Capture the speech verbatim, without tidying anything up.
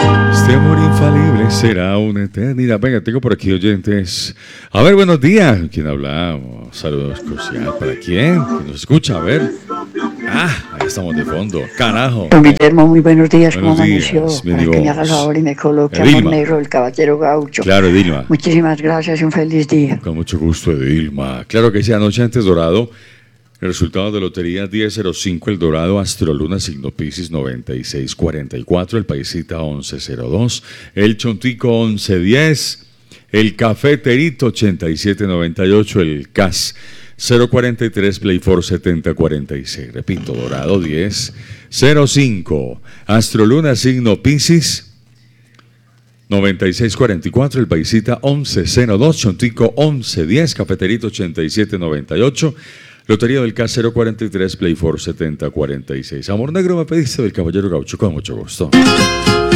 Este amor infalible será una eternidad. Venga, tengo por aquí oyentes. A ver, buenos días. ¿Quién hablamos? Saludos cordial. ¿Para quién? ¿Quién nos escucha? A ver. Ah, ahí estamos de fondo. Carajo. Don Guillermo, muy buenos días. Buenos ¿Cómo días, amaneció? mi Para que Dios. me haga el favor y me coloque Edilma. Amor Negro del Caballero Gaucho. Claro, Edilma. Muchísimas gracias y un feliz día. Con mucho gusto, Edilma. Claro que sí, anoche antes Dorado. El resultado de lotería diez cero cinco, el Dorado, Astroluna, signo Piscis noventa y seis cuarenta y cuatro, el Paisita once cero dos, el Chontico once diez, el Cafeterito ochenta y siete noventa y ocho, el C A S cero cuarenta y tres, Playfor setenta cuarenta y seis. Repito, Dorado diez cero cinco, Astroluna, signo Piscis noventa y seis cuarenta y cuatro, el Paisita once cero dos, Chontico once diez, Cafeterito ochenta y siete noventa y ocho, Lotería del C A S cero cuarenta y tres, Playfor setenta cuarenta y seis. Amor Negro me pediste del Caballero Gaucho, con mucho gusto.